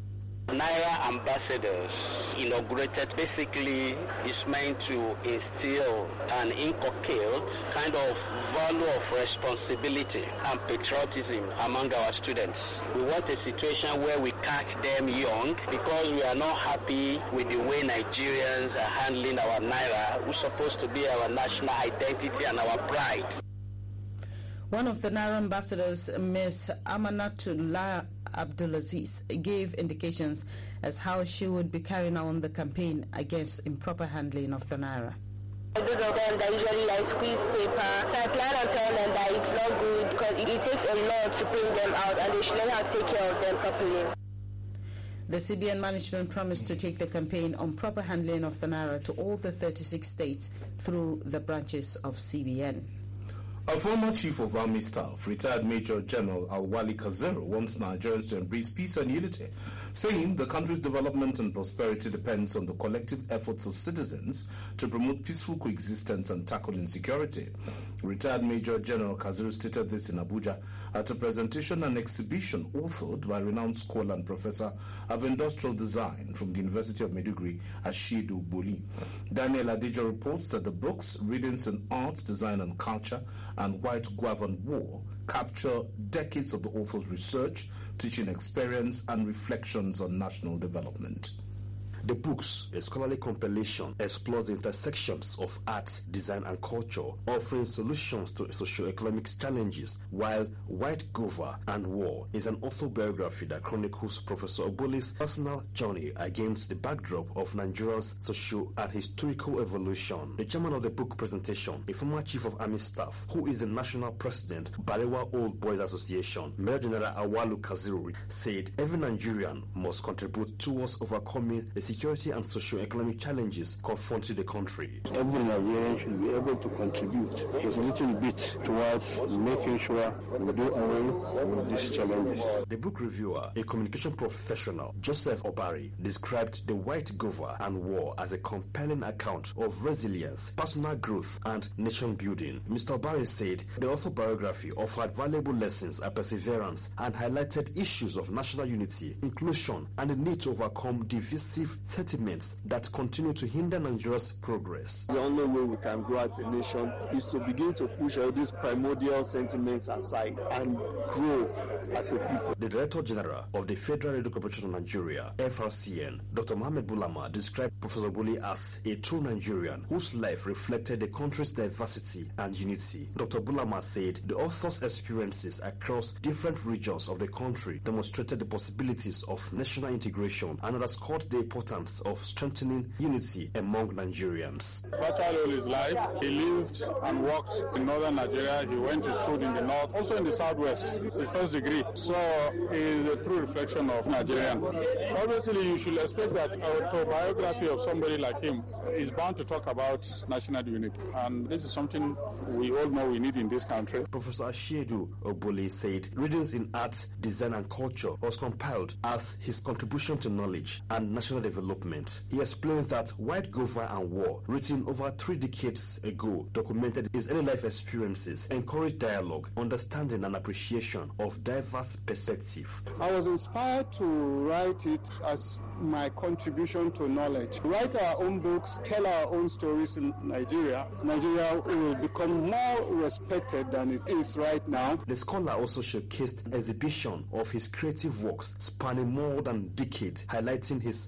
Naira ambassadors inaugurated basically is meant to instill and inculcate kind of value of responsibility and patriotism among our students. We want a situation where we catch them young, because we are not happy with the way Nigerians are handling our Naira, which is supposed to be our national identity and our pride.
One of the Naira ambassadors, Miz Amanatullah Abdulaziz, gave indications as how she would be carrying on the campaign against improper handling of the Naira.
Those of them that usually like squeeze paper, so I plan on telling them that it's not good because it, it takes a lot to bring them out and they should learn how to take care of them properly.
The C B N management promised to take the campaign on proper handling of the Naira to all the thirty-six states through the branches of C B N.
A former chief of army staff, retired Major General Alwali Kazeru, wants Nigerians to embrace peace and unity, saying the country's development and prosperity depends on the collective efforts of citizens to promote peaceful coexistence and tackle insecurity. Retired Major General Kazeru stated this in Abuja at a presentation and exhibition authored by renowned scholar and professor of industrial design from the University of Maiduguri, Asiedu Boli. Daniel Adejo reports that the books, Readings in Art, Design and Culture, and White Guava and War capture decades of the author's research, teaching experience, and reflections on national development.
The books, a scholarly compilation, explores the intersections of art, design and culture, offering solutions to socio-economic challenges, while White Guava and War is an autobiography that chronicles Professor Oboli's personal journey against the backdrop of Nigeria's socio and historical evolution. The chairman of the book presentation, a former chief of army staff, who is the national president, Barewa Old Boys Association, Major General Awalu Kazeru, said every Nigerian must contribute towards overcoming the security and socio-economic challenges confronting the country.
Every Nigerian should be able to contribute his little bit towards making sure we do away with these challenges.
The book reviewer, a communication professional, Joseph Obari, described The White Guava and War as a compelling account of resilience, personal growth and nation building. Mister Obari said the autobiography offered valuable lessons and perseverance and highlighted issues of national unity, inclusion and the need to overcome divisive sentiments that continue to hinder Nigeria's progress.
The only way we can grow as a nation is to begin to push all these primordial sentiments aside and grow as a people.
The Director General of the Federal Radio Corporation of Nigeria, F R C N, Doctor Mohammed Bulama, described Professor Boli as a true Nigerian whose life reflected the country's diversity and unity. Doctor Bulama said the author's experiences across different regions of the country demonstrated the possibilities of national integration and underscored the importance of strengthening unity among Nigerians.
Virtually all his life, he lived and worked in northern Nigeria. He went to school in the north, also in the southwest, his first degree. So he is a true reflection of Nigerian. Obviously, you should expect that an autobiography of somebody like him is bound to talk about national unity. And this is something we all know we need in this country.
Professor Asiedu Oboli said Readings in Art, Design and Culture was compiled as his contribution to knowledge and national development. He explains that White Guava and War, written over three decades ago, documented his early life experiences, encouraged dialogue, understanding and appreciation of diverse perspective.
I was inspired to write it as my contribution to knowledge. Write our own books, tell our own stories in Nigeria. Nigeria will become more respected than it is right now.
The scholar also showcased exhibition of his creative works spanning more than a decade, highlighting his contribution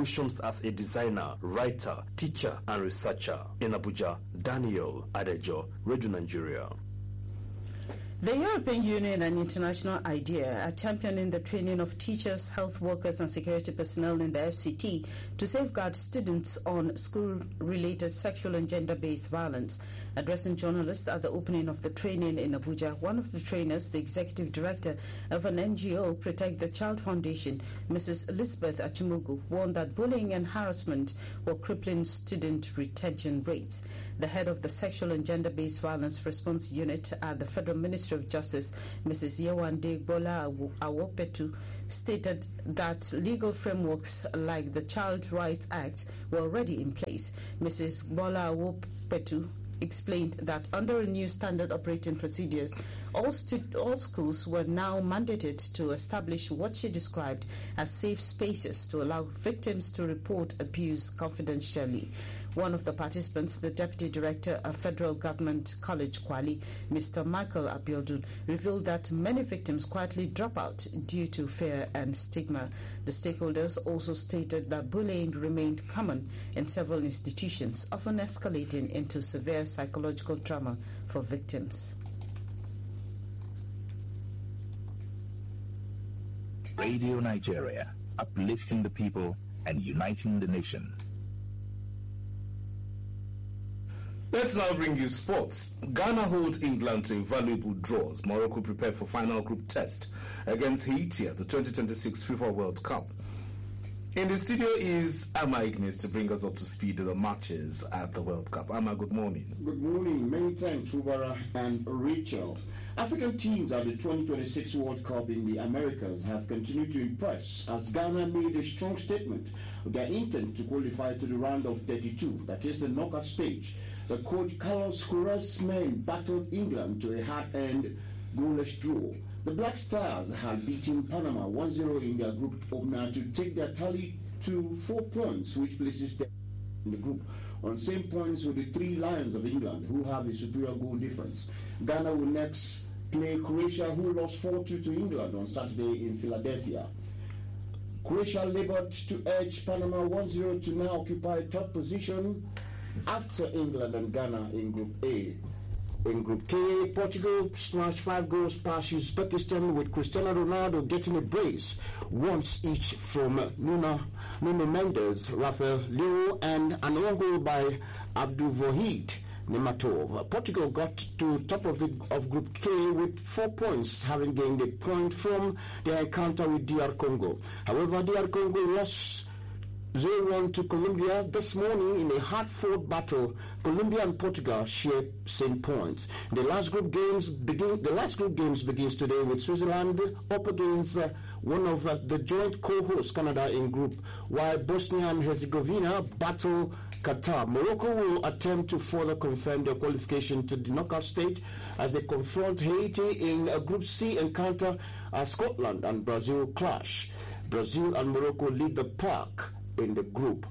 contributions as a designer, writer, teacher, and researcher. In Abuja, Daniel Adejo, Radio Nigeria.
The European Union and International IDEA are championing the training of teachers, health workers and security personnel in the F C T to safeguard students on school-related sexual and gender-based violence. Addressing journalists at the opening of the training in Abuja, one of the trainers, the executive director of an N G O, Protect the Child Foundation, Missus Elizabeth Achimugu, warned that bullying and harassment were crippling student retention rates. The head of the Sexual and Gender-Based Violence Response Unit at the Federal Ministry of Justice, Missus Yewande Bola Awopetu, stated that legal frameworks like the Child Rights Act were already in place. Missus Bola Awopetu explained that under a new standard operating procedures, all, all schools were now mandated to establish what she described as safe spaces to allow victims to report abuse confidentially. One of the participants, the Deputy Director of Federal Government College Kwali, Mister Michael Abiodun, revealed that many victims quietly drop out due to fear and stigma. The stakeholders also stated that bullying remained common in several institutions, often escalating into severe psychological trauma for victims.
Radio Nigeria, uplifting the people and uniting the nation.
Let's now bring you sports. Ghana hold England to a valuable draw as Morocco prepare for final group test against Haiti at the twenty twenty-six FIFA World Cup. In the studio is Amma Ignis to bring us up to speed with the matches at the World Cup. Amma, good morning.
Good morning. Many thanks, Ubara and Rachel. African teams at the twenty twenty-six World Cup in the Americas have continued to impress as Ghana made a strong statement of their intent to qualify to the round of thirty-two, that is the knockout stage. The coach Carlos Corres' men battled England to a hard-earned goalless draw. The Black Stars had beaten Panama one zero in their group opener to take their tally to four points, which places them in the group on the same points with the three Lions of England, who have a superior goal difference. Ghana will next play Croatia, who lost four two to England on Saturday in Philadelphia. Croatia labored to edge Panama one zero to now occupy third position after England and Ghana in Group A. In Group K, Portugal smashed five goals past Uzbekistan, with Cristiano Ronaldo getting a brace once each from Nuno, Nuno Mendes, Rafael Leao, and an own goal by Abdulwahid Nematov. Portugal got to top of, the, of Group K with four points, having gained a point from their encounter with D R Congo. However, D R Congo lost zero one to Colombia this morning in a hard-fought battle. Colombia and Portugal share same points. The last group games begin. The last group games begins today with Switzerland up against uh, one of uh, the joint co-hosts, Canada, in group, while Bosnia and Herzegovina battle Qatar. Morocco will attempt to further confirm their qualification to the knockout stage as they confront Haiti in a Group C encounter as Scotland and Brazil clash. Brazil and Morocco lead the pack in the group.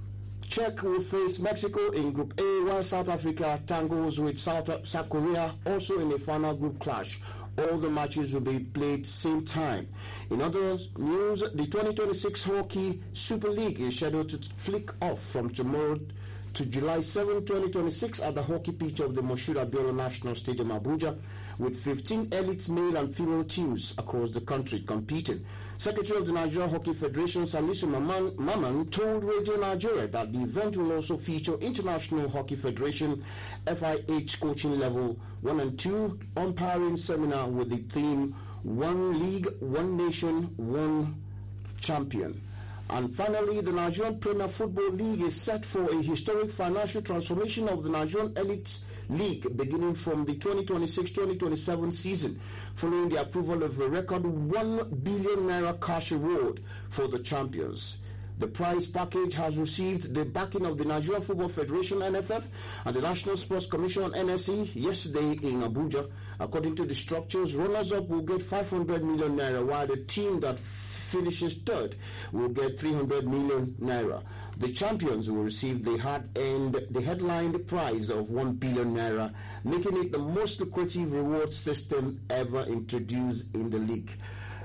Czech will face Mexico in Group A, while South Africa tangles with South, South Korea also in a final group clash. All the matches will be played same time. In other news, the twenty twenty-six Hockey Super League is scheduled to flick off from tomorrow to July seventh, twenty twenty-six at the hockey pitch of the Moshood Abiola National Stadium, Abuja, with fifteen elite male and female teams across the country competing. Secretary of the Nigeria Hockey Federation, Salisu Maman, Maman, told Radio Nigeria that the event will also feature International Hockey Federation F I H coaching level one and two umpiring seminar with the theme One League, One Nation, One Champion. And finally, the Nigerian Premier Football League is set for a historic financial transformation of the Nigerian Elite League beginning from the twenty twenty-six twenty twenty-seven season, following the approval of a record one billion naira cash award for the champions. The prize package has received the backing of the Nigerian Football Federation N F F and the National Sports Commission N S E yesterday in Abuja. According to the structures, runners-up will get five hundred million naira, while the team that finishes third will get three hundred million naira. The champions will receive the hard-earned, the headline prize of one billion naira, making it the most lucrative reward system ever introduced in the league.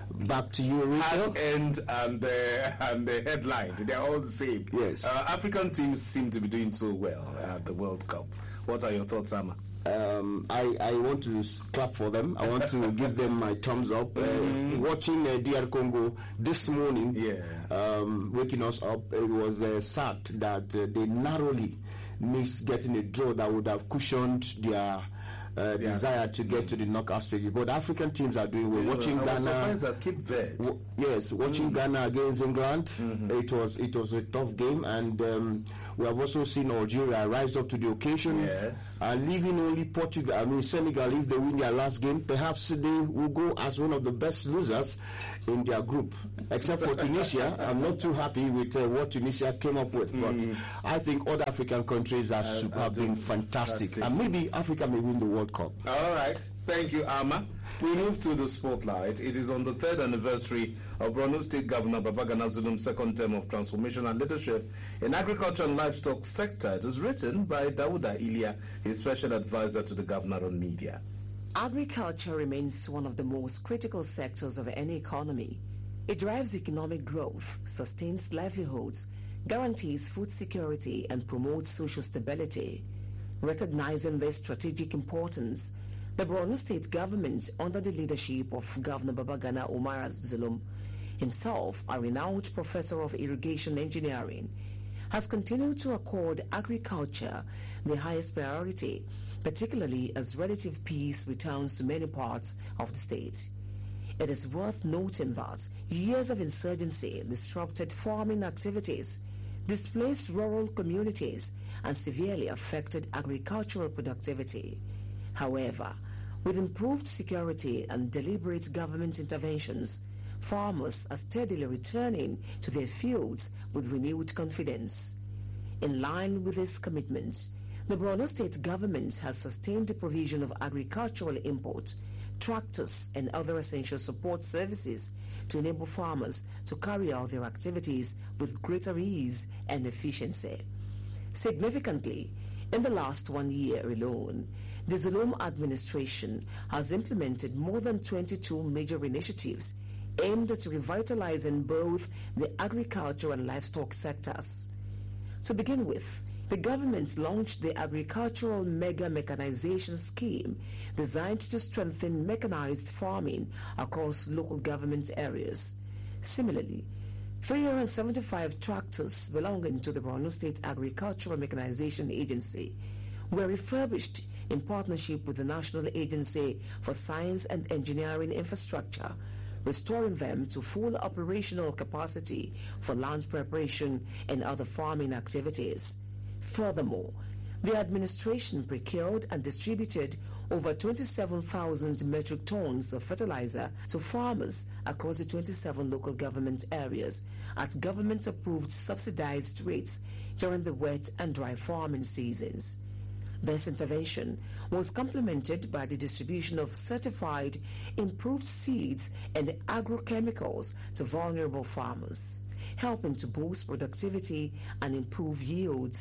Back to you, Rachel.
End and the and the headline, they're all the same.
Yes.
Uh, African teams seem to be doing so well at the World Cup. What are your thoughts, Amma?
Um, I, I want to clap for them. I want to give them my thumbs up. Mm. Uh, watching uh, D R Congo this morning,
yeah.
um, waking us up, it was uh, sad that uh, they narrowly missed getting a draw that would have cushioned their Uh, yeah. desire to get to the knockout stage. But African teams are doing well. Yeah,
I
watching
was
Ghana,
surprised at Cape Verde.
W- yes, watching mm. Ghana against England, mm-hmm. it was it was a tough game, and um, we have also seen Algeria rise up to the occasion.
Yes,
and leaving only Portugal. I mean Senegal, if they win their last game, perhaps they will go as one of the best losers in their group. Except for Tunisia, I'm not too happy with uh, what Tunisia came up with. Mm. But I think other African countries are uh, super, been fantastic, and maybe Africa may win the World Cup.
All right. Thank you, Amma. We move to the spotlight. It is on the third anniversary of Borno State Governor Babagana Zulum's second term of transformation and leadership in agriculture and livestock sector. It is written by Dawuda Ilia, his special advisor to the governor on media.
Agriculture remains one of the most critical sectors of any economy. It drives economic growth, sustains livelihoods, guarantees food security, and promotes social stability. Recognizing this strategic importance, the Borno State government, under the leadership of Governor Babagana Umar Zulum, himself a renowned professor of irrigation engineering, has continued to accord agriculture the highest priority, particularly as relative peace returns to many parts of the state. It is worth noting that years of insurgency disrupted farming activities, displaced rural communities, and severely affected agricultural productivity. However, with improved security and deliberate government interventions, farmers are steadily returning to their fields with renewed confidence. In line with this commitment, the Borno State government has sustained the provision of agricultural inputs, tractors, and other essential support services to enable farmers to carry out their activities with greater ease and efficiency. Significantly, in the last one year alone, the Zulum administration has implemented more than twenty-two major initiatives aimed at revitalizing both the agriculture and livestock sectors. To begin with, the government launched the Agricultural Mega Mechanization Scheme, designed to strengthen mechanized farming across local government areas. Similarly, three hundred seventy-five tractors belonging to the Borno State Agricultural Mechanization Agency were refurbished in partnership with the National Agency for Science and Engineering Infrastructure, restoring them to full operational capacity for land preparation and other farming activities. Furthermore, the administration procured and distributed over twenty-seven thousand metric tons of fertilizer to farmers across the twenty-seven local government areas at government-approved subsidized rates during the wet and dry farming seasons. This intervention was complemented by the distribution of certified improved seeds and agrochemicals to vulnerable farmers, helping to boost productivity and improve yields.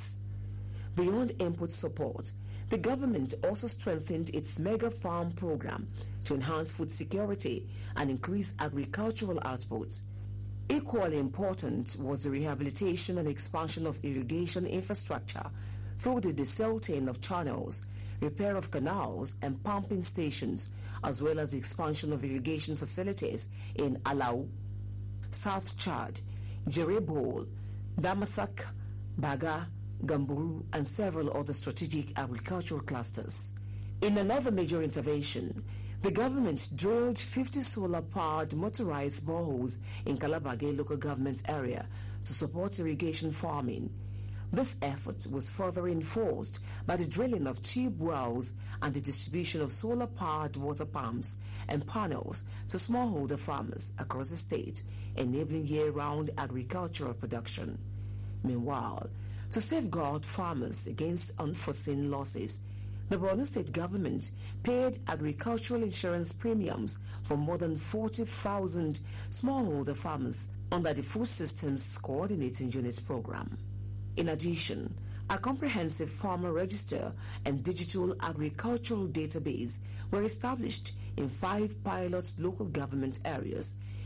Beyond input support, the government also strengthened its mega farm program to enhance food security and increase agricultural output. Equally important was the rehabilitation and expansion of irrigation infrastructure through the desilting of channels, repair of canals and pumping stations, as well as the expansion of irrigation facilities in Alau, South Chad, Jerebol, Damasak, Baga, Gamburu, and several other strategic agricultural clusters. In another major intervention, the government drilled fifty solar-powered motorized boreholes in Kalabage local government area to support irrigation farming. This effort was further reinforced by the drilling of tube wells and the distribution of solar-powered water pumps and panels to smallholder farmers across the state, enabling year-round agricultural production. Meanwhile, to safeguard farmers against unforeseen losses, the Borno State government paid agricultural insurance premiums for more than forty thousand smallholder farmers under the Food Systems Coordinating Unit program. In addition, a comprehensive farmer register and digital agricultural database were established in five pilot local government areas,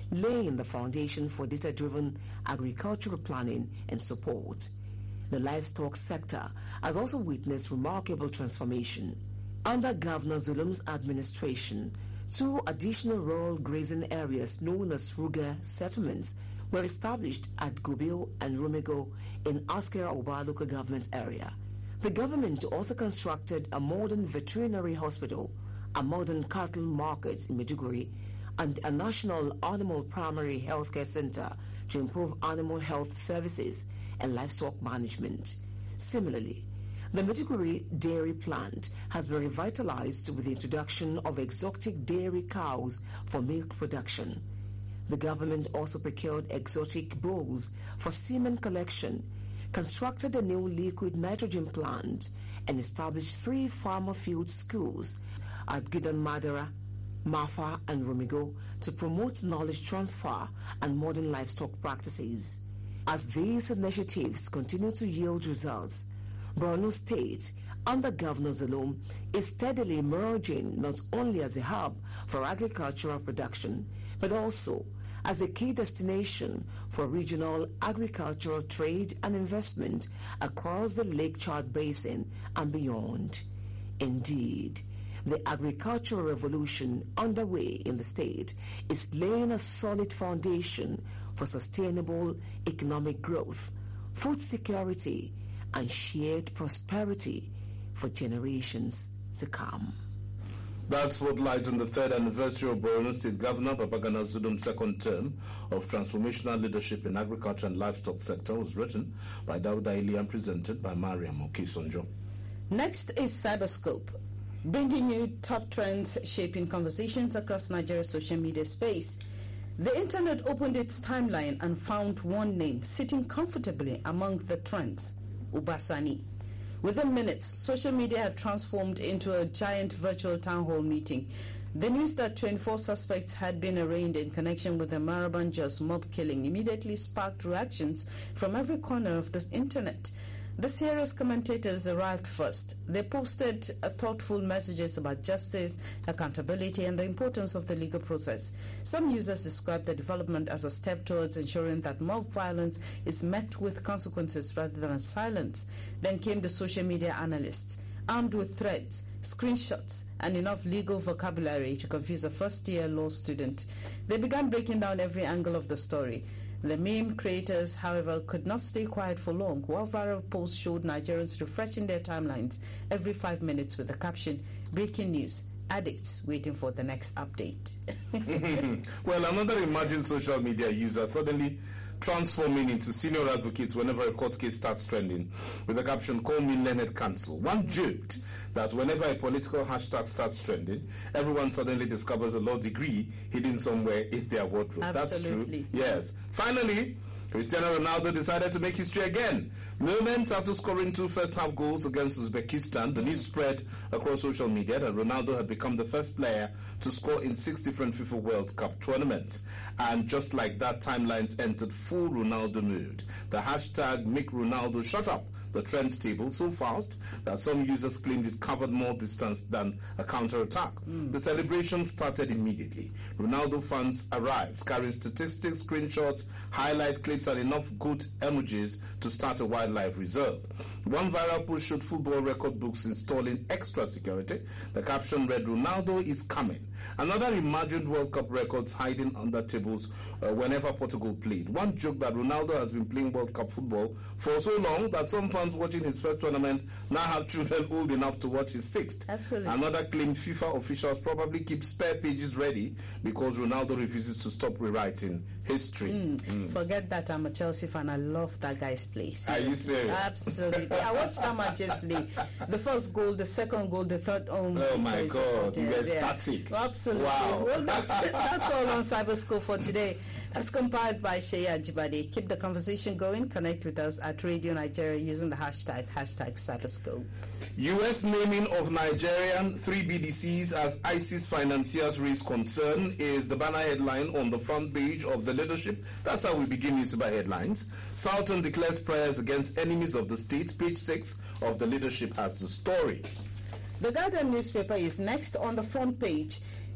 laying the foundation for data-driven agricultural planning and support. The livestock sector has also witnessed remarkable transformation. Under Governor Zulum's administration, two additional rural grazing areas known as Ruga settlements were established at Gubil and Rumego in Asker Oba local government area. The government also constructed a modern veterinary hospital, a modern cattle market in Maiduguri, and a national animal primary health care center to improve animal health services and livestock management. Similarly, the Maiduguri dairy plant has been revitalized with the introduction of exotic dairy cows for milk production. The government also procured exotic bulls for semen collection, constructed a new liquid nitrogen plant, and established three farmer field schools at Gidan Madara, Mafa, and Rumigo to promote knowledge transfer and modern livestock practices. As these initiatives continue to yield results, Borno State, under Governor Zulum, is steadily emerging not only as a hub for agricultural production, but also as a key destination for regional agricultural trade and investment across the Lake Chad Basin and beyond. Indeed, the agricultural revolution underway in the state is laying a solid foundation for sustainable economic growth, food security, and shared prosperity for generations to come.
That's what lies on the third anniversary of Borno State Governor Babagana Zulum's second term of transformational leadership in agriculture and livestock sector was written by Dauda Ili and presented by Mariam Okisonjo.
Next is Cyberscope, bringing you top trends shaping conversations across Nigeria's social media space. The internet opened its timeline and found one name sitting comfortably among the trends, Ubasani. Within minutes, social media had transformed into a giant virtual town hall meeting. The news that twenty-four suspects had been arraigned in connection with the Maraban Jos mob killing immediately sparked reactions from every corner of the internet. The serious commentators arrived first. They posted uh, thoughtful messages about justice, accountability, and the importance of the legal process. Some users described the development as a step towards ensuring that mob violence is met with consequences rather than silence. Then came the social media analysts, armed with threads, screenshots, and enough legal vocabulary to confuse a first-year law student. They began breaking down every angle of the story. The meme creators, however, could not stay quiet for long. While viral posts showed Nigerians refreshing their timelines every five minutes with the caption, "Breaking news, addicts waiting for the next update."
Well, another emerging social media user suddenly transforming into senior advocates whenever a court case starts trending with the caption, "Call me Leonard Cancel." One joked that whenever a political hashtag starts trending, everyone suddenly discovers a law degree hidden somewhere in their wardrobe.
Absolutely.
That's true. Yes. Finally, Cristiano Ronaldo decided to make history again. Moments after scoring two first-half goals against Uzbekistan, the news spread across social media that Ronaldo had become the first player to score in six different FIFA World Cup tournaments. And just like that, timelines entered full Ronaldo mood. The hashtag Make Ronaldo Shut Up the trends table so fast that some users claimed it covered more distance than a counter-attack. Mm. The celebration started immediately. Ronaldo fans arrived carrying statistics, screenshots, highlight clips, and enough good emojis to start a wildlife reserve. One viral post showed football record books installing extra security. The caption read, "Ronaldo is coming." Another imagined World Cup records hiding under tables uh, whenever Portugal played. One joke that Ronaldo has been playing World Cup football for so long that some fans watching his first tournament now have children old enough to watch his sixth.
Absolutely.
Another claimed FIFA officials probably keep spare pages ready because Ronaldo refuses to stop rewriting history.
Mm.
Mm.
Forget that, I'm a Chelsea fan. I love that guy's play.
Are you serious?
Absolutely. I watched that match yesterday. The first goal, the second goal, the third. Oh,
oh my God, you guys
yeah.
static.
Absolutely.
Wow.
Well, that's, that's all on Cyberscope for today. As compiled by Sheya Ajibade. Keep the conversation going. Connect with us at Radio Nigeria using the hashtag, hashtag Cyberscope.
U S naming of Nigerian three B D Cs as ISIS financiers raise concern is the banner headline on the front page of the leadership. That's how we begin newspaper headlines. Sultan declares prayers against enemies of the state. Page six of the leadership has the story.
The Guardian newspaper is next on the front page.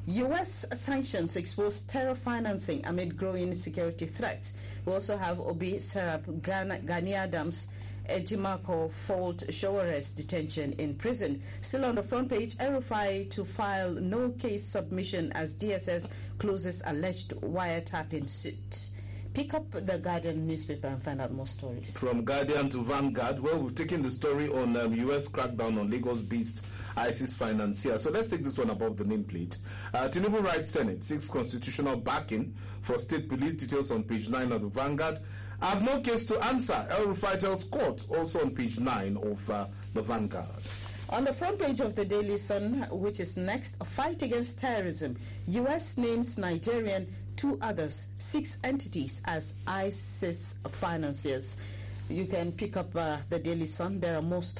U S sanctions expose terror financing amid growing security threats. We also have Obi Serap, Gani, Gani Adams, Ejimakor fault show arrest detention in prison. Still on the front page, El-Rufai to file no case submission as D S S closes alleged wiretapping suit. Pick up the Guardian newspaper and find out more stories.
From Guardian to Vanguard, well, we've taken the story on um, U S crackdown on Lagos-based ISIS financier. So let's take this one above the nameplate. Uh, Tinubu writes Senate seeks constitutional backing for state police. Details on page nine of the Vanguard. I have no case to answer. El-Rufai tells court, also on page nine of uh, the Vanguard.
On the front page of the Daily Sun, which is next, a fight against terrorism. U S names Nigerian, two others, six entities as ISIS financiers. You can pick up uh, the Daily Sun. There are more